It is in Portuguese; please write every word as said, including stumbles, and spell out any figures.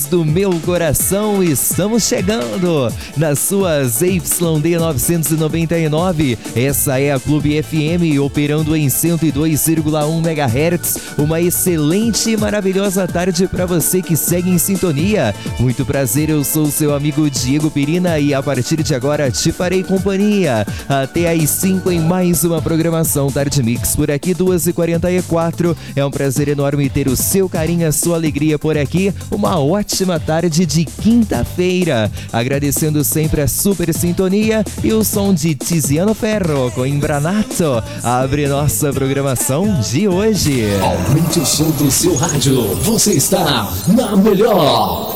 do meu coração, estamos chegando nas suas Y D novecentos e noventa e nove. Essa é a Clube F M, operando em cento e dois vírgula um megahertz. Uma excelente e maravilhosa tarde para você que segue em sintonia. Muito prazer, eu sou seu amigo Diego Pirina e a partir de agora te farei companhia até às cinco em mais uma programação Tarde Mix por aqui, duas e quarenta e quatro. É um prazer enorme ter o seu carinho, a sua alegria por aqui. Uma ótima tarde de quinta-feira. Agradecendo sempre a super sintonia e o som de Tiziano Ferro com Imbranato abre nossa programação de hoje. Aumente o som do seu rádio. Você está na melhor.